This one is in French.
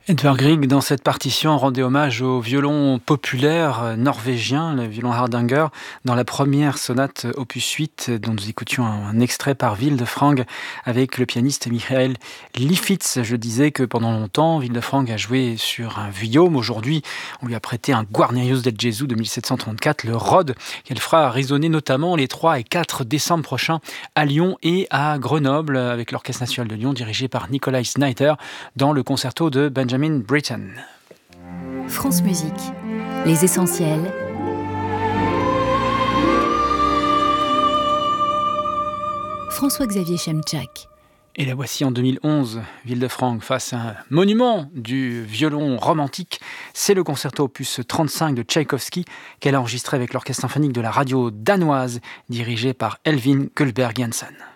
Edvard Grieg, dans cette partition, rendait hommage au violon populaire norvégien, le violon Hardanger, dans la première sonate opus 8, dont nous écoutions un extrait par Wildefrang avec le pianiste Michael Lifshitz. Je disais que pendant longtemps, Wildefrang a joué sur un viol. Aujourd'hui, on lui a prêté un Guarnerius del Gesù de 1734, le Rode, qu'elle fera résonner notamment les 3 et 4 décembre prochains à Lyon et à Grenoble, avec l'Orchestre national de Lyon, dirigé par Nikolai Snyder, dans le concerto de Benjamin Britten. France Musique, les essentiels. François-Xavier Chemczak. Et la voici en 2011, Wildefrang face à un monument du violon romantique. C'est le concerto opus 35 de Tchaïkovski qu'elle a enregistré avec l'Orchestre symphonique de la radio danoise, dirigé par Elvin Kullberg Jensen.